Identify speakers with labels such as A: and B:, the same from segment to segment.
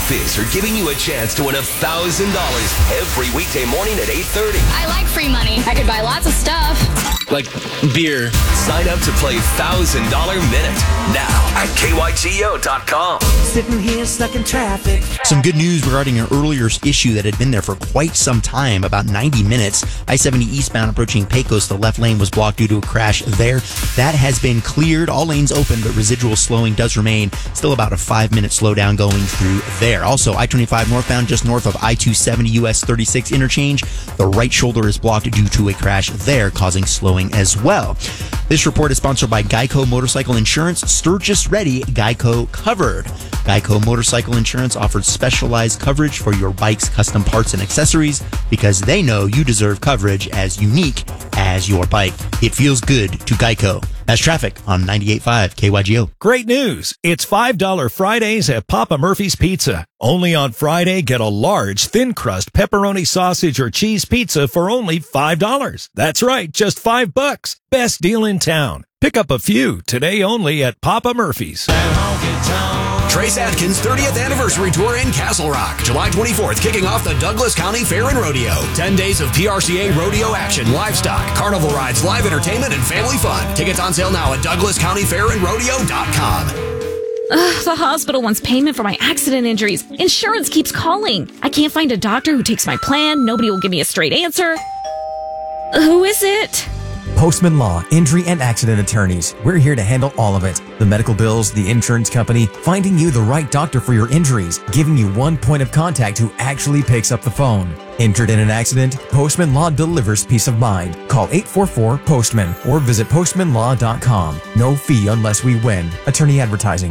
A: Fizz are giving you a chance to win $1,000 every weekday morning at 8:30.
B: I like free money. I could buy lots of stuff.
C: Like beer.
A: Sign up to play $1,000 Minute now at KYGO.com.
D: Sitting here stuck in traffic.
E: Some good news regarding an earlier issue that had been there for quite some time, about 90 minutes. I-70 eastbound approaching Pecos, the left lane was blocked due to a crash there. That has been cleared. All lanes open, but residual slowing does remain. Still about a 5-minute slowdown going through there. Also, I-25 northbound just north of I-270 US 36 interchange. The right shoulder is blocked due to a crash there, causing slowing as well. This report is sponsored by Geico Motorcycle Insurance. Sturgis Ready, Geico Covered. Geico Motorcycle Insurance offers specialized coverage for your bike's custom parts and accessories because they know you deserve coverage as unique as your bike. It feels good to Geico. That's traffic on 98.5 KYGO.
F: Great news. It's $5 Fridays at Papa Murphy's Pizza. Only on Friday, get a large, thin crust pepperoni sausage or cheese pizza for only $5. That's right, just $5. Best deal in town. Pick up a few today only at Papa Murphy's.
G: Trace Adkins' 30th anniversary tour in Castle Rock. July 24th, kicking off the Douglas County Fair and Rodeo. 10 days of PRCA rodeo action, livestock, carnival rides, live entertainment, and family fun. Tickets on sale now at DouglasCountyFairandRodeo.com.
H: The hospital wants payment for my accident injuries. Insurance keeps calling. I can't find a doctor who takes my plan. Nobody will give me a straight answer. Who is it?
I: Postman Law, Injury and Accident Attorneys. We're here to handle all of it. The medical bills, the insurance company, finding you the right doctor for your injuries, giving you one point of contact who actually picks up the phone. Injured in an accident? Postman Law delivers peace of mind. Call 844-POSTMAN or visit postmanlaw.com. No fee unless we win. Attorney Advertising.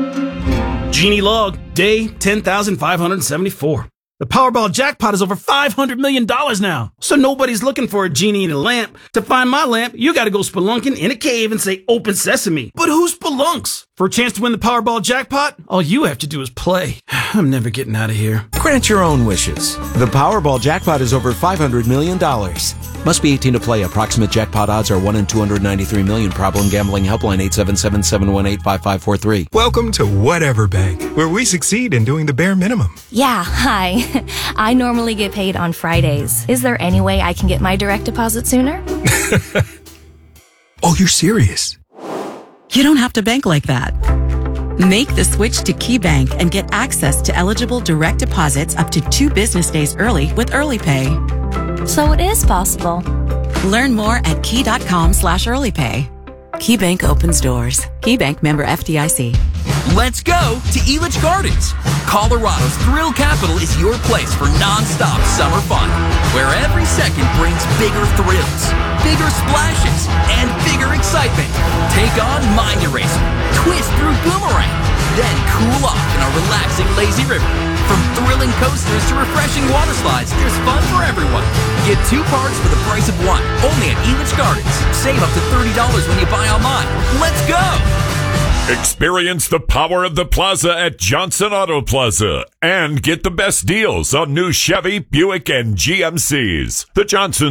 C: Genie log, day 10,574. The Powerball jackpot is over $500 million now. So nobody's looking for a genie in a lamp. To find my lamp, you gotta go spelunking in a cave and say, "Open sesame." But who spelunks? For a chance to win the Powerball jackpot, all you have to do is play. I'm never getting out of here.
J: Grant your own wishes. The Powerball jackpot is over $500 million. Must be 18 to play. Approximate jackpot odds are 1 in 293 million. Problem gambling helpline 877-718-5543.
K: Welcome to Whatever Bank, where we succeed in doing the bare minimum.
L: Yeah, hi. I normally get paid on Fridays. Is there any way I can get my direct deposit sooner?
K: Oh, you're serious?
M: You don't have to bank like that. Make the switch to KeyBank and get access to eligible direct deposits up to 2 business days early with Early Pay.
L: So it is possible.
M: Learn more at key.com/earlypay. KeyBank opens doors. KeyBank member FDIC.
N: Let's go to Elitch Gardens. Colorado's thrill capital is your place for non-stop summer fun, where every second brings bigger thrills, bigger splashes, and bigger excitement. Take on Mind Eraser, twist through Boomerang, then cool off in a relaxing lazy river. From thrilling coasters to refreshing water slides, there's fun for everyone. Get 2 parks for the price of 1, only at Elitch Gardens. Save up to $30 when you buy online. Let's go!
O: Experience the power of the plaza at Johnson Auto Plaza and get the best deals on new Chevy, Buick, and GMCs. The Johnson